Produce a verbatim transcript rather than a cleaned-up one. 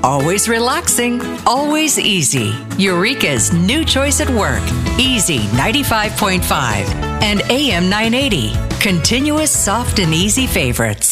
Always relaxing, always easy. Eureka's new choice at work. Easy ninety-five point five and A M nine eighty. Continuous soft and easy favorites.